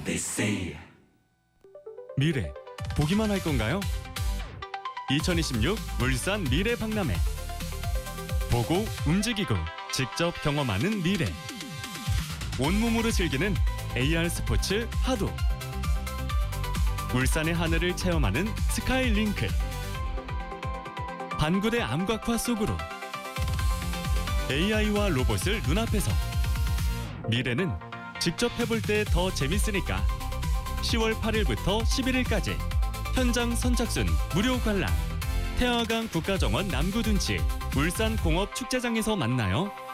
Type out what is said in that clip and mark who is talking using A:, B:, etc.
A: they say.
B: 미래, 보기만 할 건가요? 2026 울산 미래 박람회. 보고 움직이고 직접 경험하는 미래. 온몸으로 즐기는 AR 스포츠 하도. 울산의 하늘을 체험하는 스카이링크. 반구대 암각화 속으로. AI와 로봇을 눈앞에서. 미래는 직접 해볼 때 더 재밌으니까. 10월 8일부터 11일까지 현장 선착순 무료 관람. 태화강 국가정원 남구둔치 울산공업축제장에서 만나요.